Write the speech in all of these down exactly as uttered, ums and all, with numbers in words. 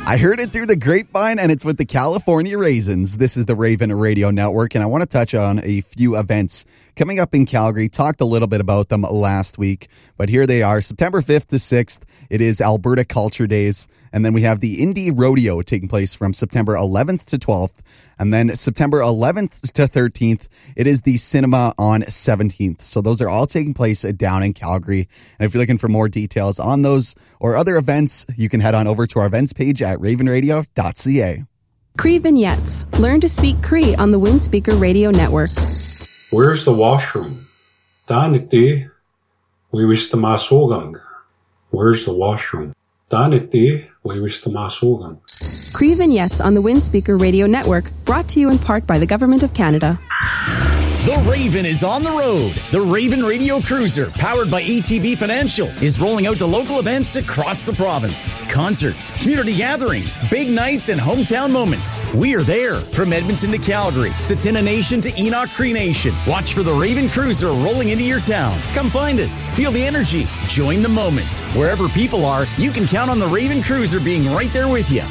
I heard it through the grapevine, and it's with the California Raisins. This is the Raven Radio Network, and I want to touch on a few events coming up in Calgary. Talked a little bit about them last week, but here they are. September fifth to sixth, it is Alberta Culture Days, and then we have the Indie Rodeo taking place from September eleventh to twelfth, and then September eleventh to thirteenth, it is the Cinema on seventeenth. So those are all taking place down in Calgary, and if you're looking for more details on those or other events, you can head on over to our events page at raven radio dot c a. Cree Vignettes. Learn to speak Cree on the Windspeaker Radio Network. Where's the washroom? Daniti, we wish the masugang. Where's the washroom? Daniti, we wish the masugang. Cree Vignettes on the Windspeaker Radio Network, brought to you in part by the Government of Canada. The Raven is on the road. The Raven Radio Cruiser, powered by A T B Financial, is rolling out to local events across the province. Concerts, community gatherings, big nights, and hometown moments. We are there. From Edmonton to Calgary, Tsuut'ina Nation to Enoch Cree Nation. Watch for the Raven Cruiser rolling into your town. Come find us. Feel the energy. Join the moment. Wherever people are, you can count on the Raven Cruiser being right there with you.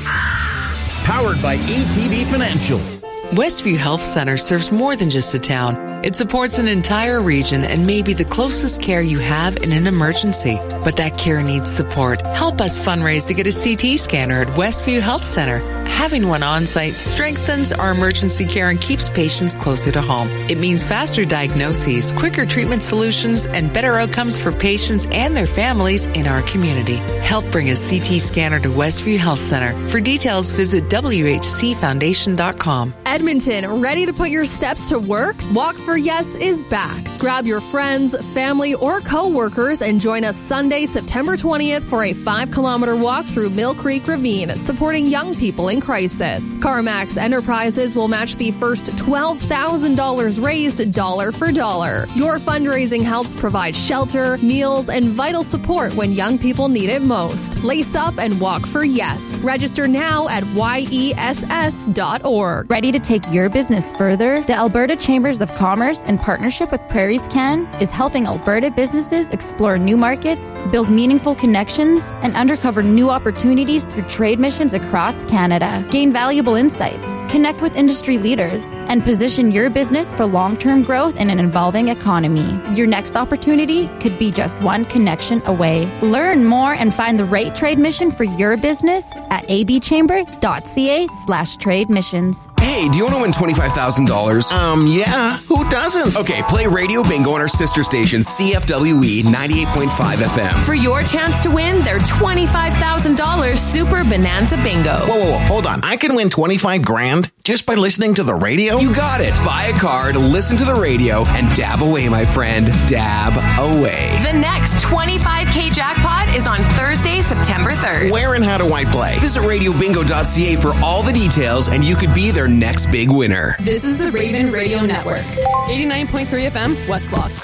Powered by A T B Financial. Westview Health Center serves more than just a town. It supports an entire region and may be the closest care you have in an emergency. But that care needs support. Help us fundraise to get a C T scanner at Westview Health Center. Having one on-site strengthens our emergency care and keeps patients closer to home. It means faster diagnoses, quicker treatment solutions, and better outcomes for patients and their families in our community. Help bring a C T scanner to Westview Health Center. For details, visit w h c foundation dot com. Edmonton, ready to put your steps to work? Walk for Yes is back. Grab your friends, family, or co-workers and join us Sunday, September twentieth for a five-kilometer walk through Mill Creek Ravine, supporting young people in crisis. CarMax Enterprises will match the first twelve thousand dollars raised dollar for dollar. Your fundraising helps provide shelter, meals, and vital support when young people need it most. Lace up and walk for Yes. Register now at y e s s dot org. Ready to take your business further? The Alberta Chambers of Commerce, in partnership with Prairies Can, is helping Alberta businesses explore new markets, build meaningful connections, and uncover new opportunities through trade missions across Canada. Gain valuable insights, connect with industry leaders, and position your business for long-term growth in an evolving economy. Your next opportunity could be just one connection away. Learn more and find the right trade mission for your business at abchamber.ca slash trade missions. Hey, do you want to win twenty-five thousand dollars? Um, yeah. Who doesn't? Okay, play Radio Bingo on our sister station, C F W E ninety-eight point five F M. For your chance to win their twenty-five thousand dollars Super Bonanza Bingo. Whoa, whoa, whoa, hold on. I can win twenty-five grand just by listening to the radio? You got it. Buy a card, listen to the radio, and dab away, my friend. Dab away. The next twenty-five K jackpot is on Thursday, September third. Where and how do I play? Visit radio bingo dot c a for all the details, and you could be their next big winner. This is the Raven Radio Network. eighty-nine point three F M, West Lock.